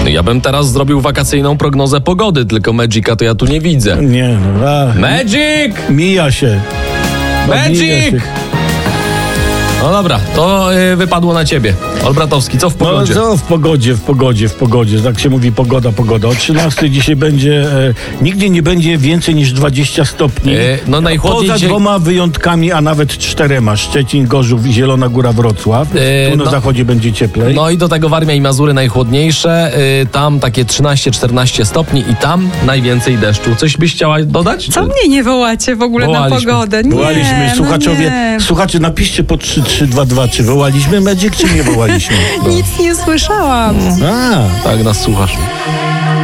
Ja bym teraz zrobił wakacyjną prognozę pogody, tylko Magica to ja tu nie widzę. Nie, no. Magic! Mija się. Magic! Mija się. No dobra, to wypadło na ciebie. Olbratowski, co w pogodzie? No co w pogodzie. Tak się mówi pogoda. O 13 dzisiaj będzie, nigdzie nie będzie więcej niż 20 stopni. No najchłodniej Poza dzisiaj... dwoma wyjątkami, a nawet 4. Szczecin, Gorzów i Zielona Góra, Wrocław. Tu na zachodzie będzie cieplej. No i do tego Warmia i Mazury najchłodniejsze. Tam takie 13-14 stopni i tam najwięcej deszczu. Coś byś chciała dodać? Co mnie nie wołacie w ogóle Wołaliśmy. na pogodę? Nie, Wołaliśmy. Słuchaczowie, słuchacze, napiszcie po 3322, czy wołaliśmy Magic, czy nie wołaliśmy? Nic nie słyszałam. A, Tak nas słuchasz.